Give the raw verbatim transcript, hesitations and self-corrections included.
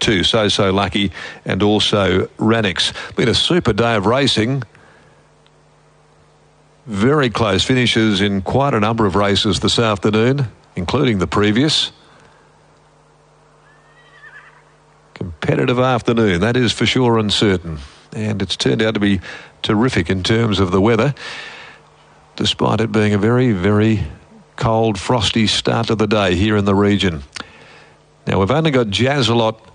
two, So So Lucky and also Ranix. Been a super day of racing. Very close finishes in quite a number of races this afternoon, including the previous. Competitive afternoon, that is for sure and certain. And it's turned out to be terrific in terms of the weather, despite it being a very, very cold, frosty start of the day here in the region. Now, we've only got Jazzalot